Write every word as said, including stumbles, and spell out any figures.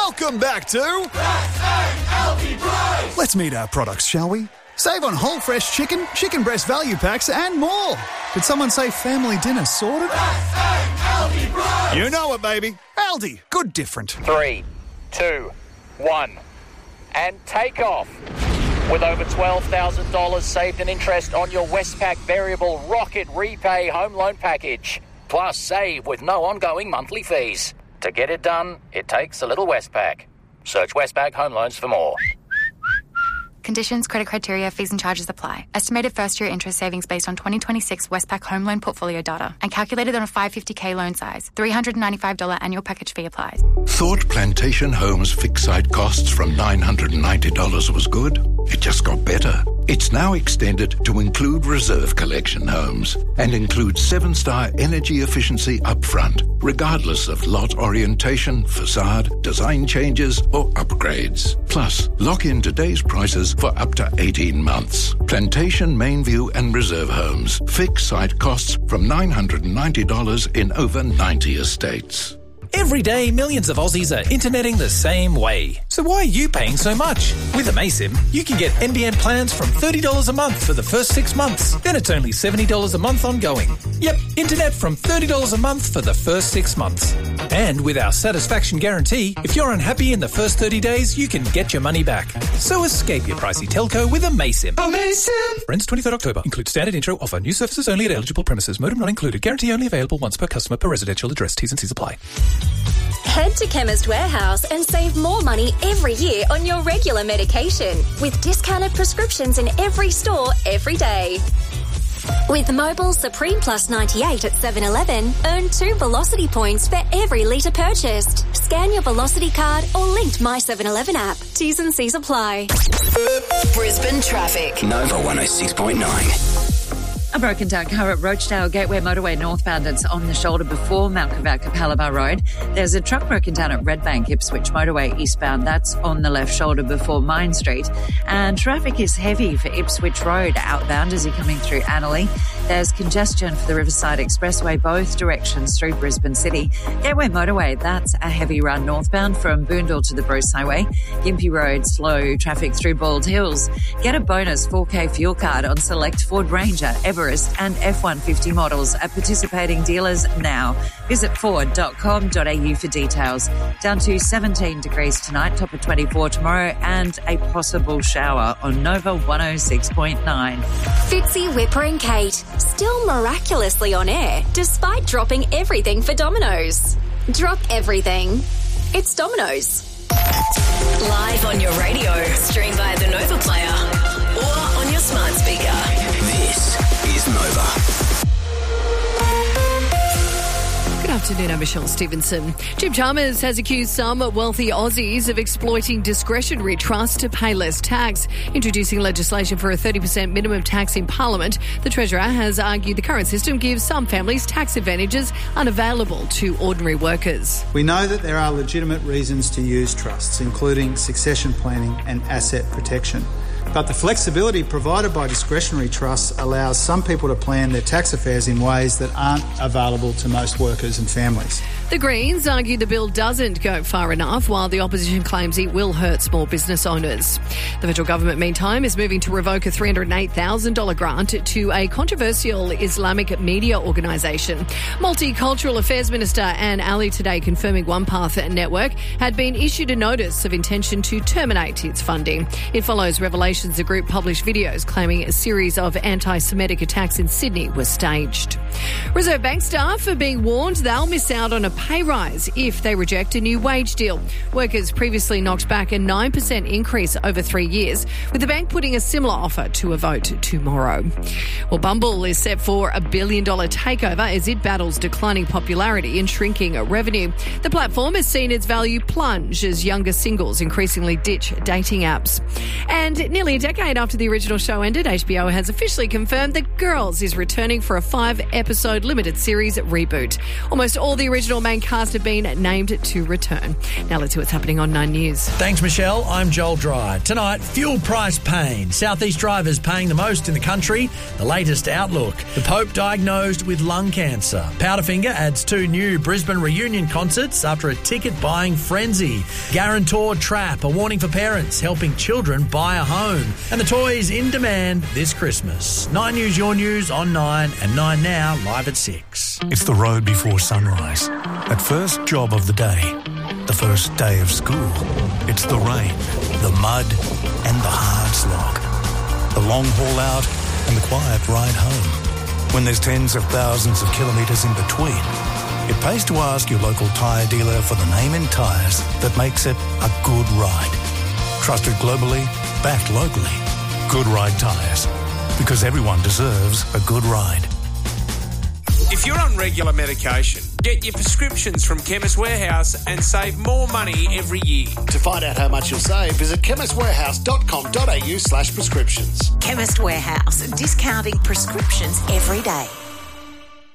Welcome back to... S A L T Price! Let's meet our products, shall we? Save on whole fresh chicken, chicken breast value packs and more. Did someone say family dinner sorted? S A L T Price! You know it, baby. Aldi. Good different. Three, two, one, and take off. With over twelve thousand dollars saved in interest on your Westpac Variable Rocket Repay Home Loan Package. Plus save with no ongoing monthly fees. To get it done, it takes a little Westpac. Search Westpac Home Loans for more. Conditions, credit criteria, fees and charges apply. Estimated first-year interest savings based on twenty twenty-six Westpac home loan portfolio data and calculated on a five hundred fifty thousand loan size. three hundred ninety-five dollars annual package fee applies. Thought Plantation Homes fixed site costs from nine hundred ninety dollars was good? It just got better. It's now extended to include reserve collection homes and includes seven-star energy efficiency upfront, regardless of lot orientation, facade, design changes or upgrades. Plus, lock in today's prices for up to eighteen months. Plantation, Mainview and Reserve Homes. Fixed site costs from nine hundred ninety dollars in over ninety estates. Every day, millions of Aussies are interneting the same way. So why are you paying so much? With Amaysim, you can get N B N plans from thirty dollars a month for the first six months. Then it's only seventy dollars a month ongoing. Yep, internet from thirty dollars a month for the first six months. And with our satisfaction guarantee, if you're unhappy in the first thirty days, you can get your money back. So escape your pricey telco with Amaysim. Amaysim! Ends twenty-third October. Includes standard intro offer. New services only at eligible premises. Modem not included. Guarantee only available once per customer per residential address. T's and C's apply. Head to Chemist Warehouse and save more money every year on your regular medication with discounted prescriptions in every store every day. With Mobile Supreme Plus ninety-eight at seven eleven, earn two Velocity points for every litre purchased. Scan your Velocity card or linked My seven eleven app. T's and C's apply. Brisbane traffic. Nova one oh six point nine. A broken down car at Rochdale Gateway Motorway northbound. It's on the shoulder before Mount Gravatt Capalaba Road. There's a truck broken down at Redbank Ipswich Motorway eastbound. That's on the left shoulder before Mine Street. And traffic is heavy for Ipswich Road outbound as you're coming through Annerley. There's congestion for the Riverside Expressway, both directions through Brisbane City. Gateway Motorway, that's a heavy run northbound from Boondall to the Bruce Highway. Gympie Road, slow traffic through Bald Hills. Get a bonus four K fuel card on select Ford Ranger, Everest and F one fifty models at participating dealers now. Visit ford dot com dot a u for details. Down to seventeen degrees tonight, top of twenty-four tomorrow, and a possible shower on Nova one oh six point nine. Fitzy, Whipper and Kate, still miraculously on air despite dropping everything for Domino's. Drop everything. It's Domino's. Live on your radio, stream via the Nova Player or on your smart speaker. This is Nova. Good afternoon, I'm Michelle Stevenson. Jim Chalmers has accused some wealthy Aussies of exploiting discretionary trusts to pay less tax. Introducing legislation for a thirty percent minimum tax in Parliament, the Treasurer has argued the current system gives some families tax advantages unavailable to ordinary workers. We know that there are legitimate reasons to use trusts, including succession planning and asset protection. But the flexibility provided by discretionary trusts allows some people to plan their tax affairs in ways that aren't available to most workers and families. The Greens argue the bill doesn't go far enough, while the opposition claims it will hurt small business owners. The federal government, meantime, is moving to revoke a three hundred eight thousand dollars grant to a controversial Islamic media organisation. Multicultural Affairs Minister Anne Ali today confirming OnePath Network had been issued a notice of intention to terminate its funding. It follows revelations the group published videos claiming a series of anti-Semitic attacks in Sydney were staged. Reserve Bank staff are being warned they'll miss out on a pay rise if they reject a new wage deal. Workers previously knocked back a nine percent increase over three years, with the bank putting a similar offer to a vote tomorrow. Well, Bumble is set for a billion dollar takeover as it battles declining popularity and shrinking revenue. The platform has seen its value plunge as younger singles increasingly ditch dating apps. And nearly a decade after the original show ended, H B O has officially confirmed that Girls is returning for a five-episode episode limited series reboot. Almost all the original main cast have been named to return. Now let's see what's happening on Nine News. Thanks, Michelle. I'm Joel Dry. Tonight, fuel price pain. Southeast drivers paying the most in the country. The latest outlook. The Pope diagnosed with lung cancer. Powderfinger adds two new Brisbane reunion concerts after a ticket-buying frenzy. Guarantor trap, a warning for parents helping children buy a home. And the toys in demand this Christmas. Nine News, your news on Nine, and Nine Now, live at six. It's the road before sunrise. That first job of the day. The first day of school. It's the rain, the mud, and the hard slog. The long haul out and the quiet ride home. When there's tens of thousands of kilometres in between, it pays to ask your local tyre dealer for the name in tyres that makes it a good ride. Trusted globally, backed locally. Good Ride Tyres. Because everyone deserves a good ride. If you're on regular medication, get your prescriptions from Chemist Warehouse and save more money every year. To find out how much you'll save, visit chemist warehouse dot com dot a u slash prescriptions. Chemist Warehouse, discounting prescriptions every day.